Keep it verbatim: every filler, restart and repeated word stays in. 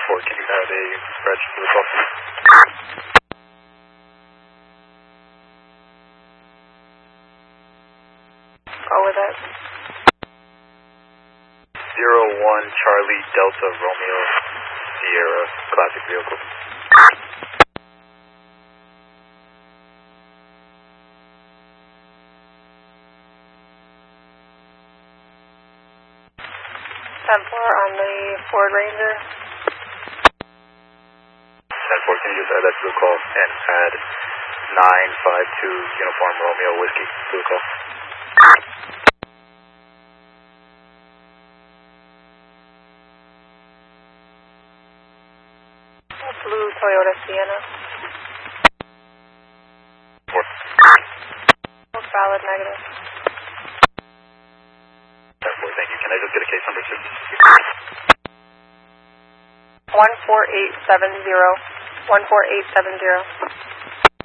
four, can you add a reg to the call? Go with it. Zero one Charlie Delta Romeo Sierra classic vehicle. ten four on the Ford Ranger. ten four, can you just add that to the call and add nine five two Uniform Romeo Whiskey to the call? Blue Toyota Sienna. Four. Valid negative. ten four, thank you. Can I just get a case number, sir? one four eight seven zero. one four eight seven zero.